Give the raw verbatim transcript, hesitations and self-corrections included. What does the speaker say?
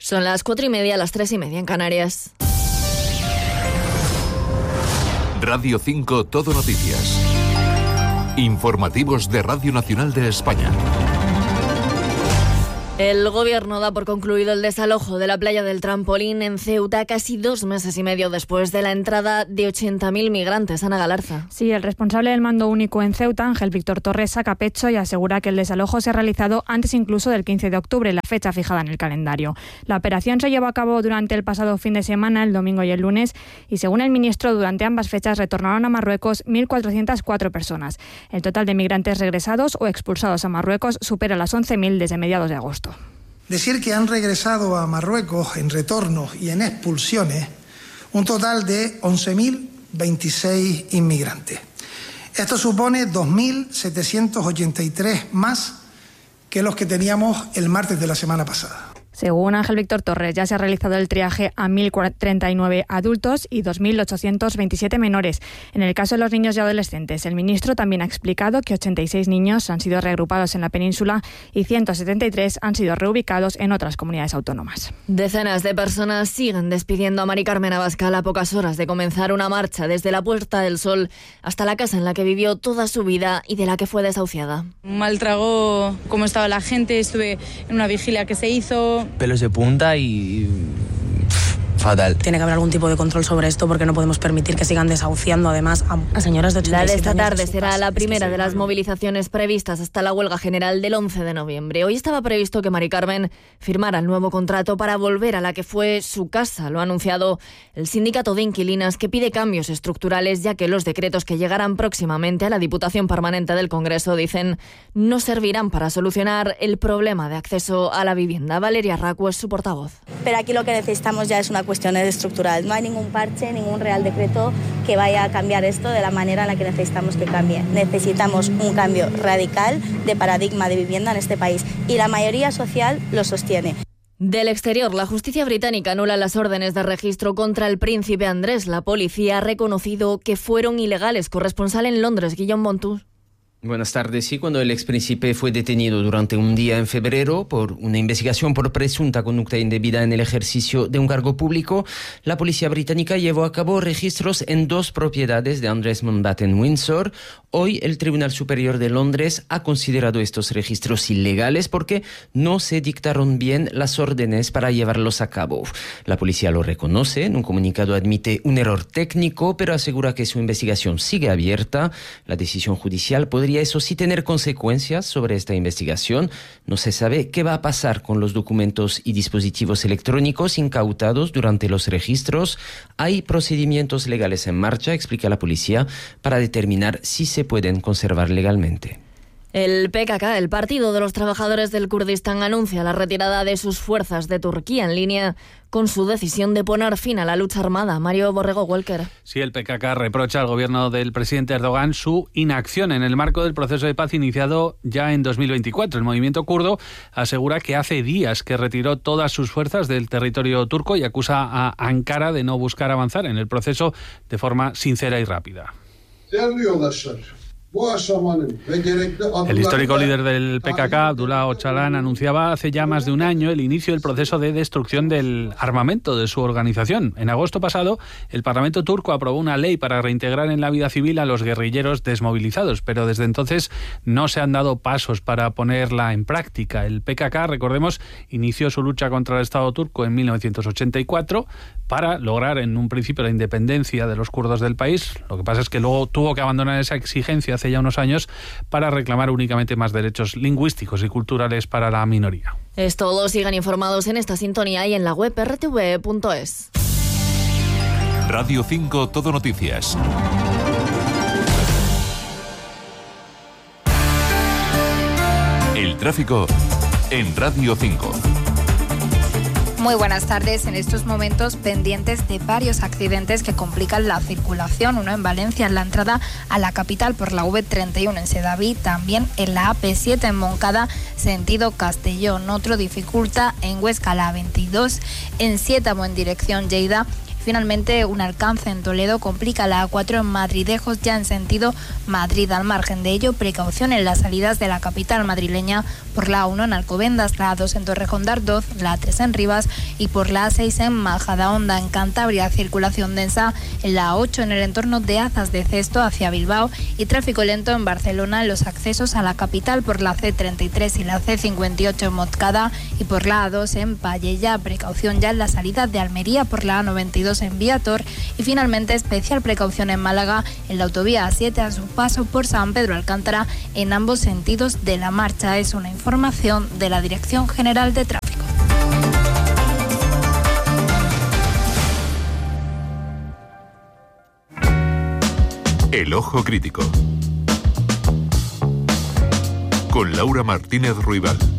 Son las cuatro y media, las tres y media en Canarias. Radio cinco Todo Noticias. Informativos de Radio Nacional de España. El Gobierno da por concluido el desalojo de la playa del Trampolín en Ceuta casi dos meses y medio después de la entrada de ochenta mil migrantes. Ana Galarza. Sí, el responsable del mando único en Ceuta, Ángel Víctor Torres, saca pecho y asegura que el desalojo se ha realizado antes incluso del quince de octubre, la fecha fijada en el calendario. La operación se llevó a cabo durante el pasado fin de semana, el domingo y el lunes, y según el ministro, durante ambas fechas retornaron a Marruecos mil cuatrocientas cuatro personas. El total de migrantes regresados o expulsados a Marruecos supera las once mil desde mediados de agosto. Decir que han regresado a Marruecos en retornos y en expulsiones un total de once mil veintiséis inmigrantes. Esto supone dos mil setecientos ochenta y tres más que los que teníamos el martes de la semana pasada. Según Ángel Víctor Torres, ya se ha realizado el triaje a mil treinta y nueve adultos y dos mil ochocientos veintisiete menores. En el caso de los niños y adolescentes, el ministro también ha explicado que ochenta y seis niños han sido reagrupados en la península y ciento setenta y tres han sido reubicados en otras comunidades autónomas. Decenas de personas siguen despidiendo a Mari Carmen Abascal a pocas horas de comenzar una marcha desde la Puerta del Sol hasta la casa en la que vivió toda su vida y de la que fue desahuciada. Mal trago cómo estaba la gente, estuve en una vigilia que se hizo. Pelos de punta y... fatal. Tiene que haber algún tipo de control sobre esto porque no podemos permitir que sigan desahuciando además a señoras de ochenta y siete años. La de esta tarde será casa. la primera es que de las movilizaciones previstas hasta la huelga general del once de noviembre. Hoy estaba previsto que Mari Carmen firmara el nuevo contrato para volver a la que fue su casa. Lo ha anunciado el sindicato de inquilinas, que pide cambios estructurales, ya que los decretos que llegarán próximamente a la Diputación Permanente del Congreso, dicen, no servirán para solucionar el problema de acceso a la vivienda. Valeria Racu es su portavoz. Pero aquí lo que necesitamos ya es una cuestión estructural. No hay ningún parche, ningún real decreto que vaya a cambiar esto de la manera en la que necesitamos que cambie. Necesitamos un cambio radical de paradigma de vivienda en este país y la mayoría social lo sostiene. Del exterior, la justicia británica anula las órdenes de registro contra el príncipe Andrés. La policía ha reconocido que fueron ilegales. Corresponsal en Londres, Guillaume Montour. Buenas tardes. Sí, cuando el expríncipe fue detenido durante un día en febrero por una investigación por presunta conducta indebida en el ejercicio de un cargo público, la policía británica llevó a cabo registros en dos propiedades de Andrés Mountbatten Windsor. Hoy el Tribunal Superior de Londres ha considerado estos registros ilegales porque no se dictaron bien las órdenes para llevarlos a cabo. La policía lo reconoce, en un comunicado admite un error técnico, pero asegura que su investigación sigue abierta. La decisión judicial podría eso sí tener consecuencias sobre esta investigación. No se sabe qué va a pasar con los documentos y dispositivos electrónicos incautados durante los registros. Hay procedimientos legales en marcha, explica la policía, para determinar si se pueden conservar legalmente. El P K K, el Partido de los Trabajadores del Kurdistán, anuncia la retirada de sus fuerzas de Turquía en línea con su decisión de poner fin a la lucha armada. Mario Borrego Walker. Sí, el P K K reprocha al gobierno del presidente Erdogan su inacción en el marco del proceso de paz iniciado ya en dos mil veinticuatro. El movimiento kurdo asegura que hace días que retiró todas sus fuerzas del territorio turco y acusa a Ankara de no buscar avanzar en el proceso de forma sincera y rápida. El histórico líder del P K K, Abdullah Öcalan, anunciaba hace ya más de un año el inicio del proceso de destrucción del armamento de su organización. En agosto pasado, el Parlamento turco aprobó una ley para reintegrar en la vida civil a los guerrilleros desmovilizados, pero desde entonces no se han dado pasos para ponerla en práctica. El P K K, recordemos, inició su lucha contra el Estado turco en mil novecientos ochenta y cuatro para lograr en un principio la independencia de los kurdos del país. Lo que pasa es que luego tuvo que abandonar esa exigencia hace ya unos años para reclamar únicamente más derechos lingüísticos y culturales para la minoría. Es todo. Sigan informados en esta sintonía y en la web erre te ve punto es. Radio cinco Todo Noticias. El tráfico en Radio cinco. Muy buenas tardes. En estos momentos pendientes de varios accidentes que complican la circulación. Uno en Valencia, en la entrada a la capital por la ve treinta y uno en Sedaví. También en la a pe siete en Moncada, sentido Castellón. Otro dificulta en Huesca, la veintidós en Siétamo en dirección Lleida. Finalmente, un alcance en Toledo complica la A cuatro en Madridejos, ya en sentido Madrid. Al margen de ello, precaución en las salidas de la capital madrileña por la A uno en Alcobendas, la A dos en Torrejón de Ardoz, la A tres en Rivas y por la A seis en Majadahonda. En Cantabria, circulación densa en la A ocho en el entorno de Azas de Cesto hacia Bilbao y tráfico lento en Barcelona en los accesos a la capital por la C treinta y tres y la C cincuenta y ocho en Montcada y por la A dos en Pallejà. Precaución ya en la salida de Almería por la A noventa y dos en Viator y finalmente especial precaución en Málaga en la autovía A siete a su paso por San Pedro Alcántara en ambos sentidos de la marcha. Es una información de la Dirección General de Tráfico. El Ojo Crítico con Laura Martínez Ruibal.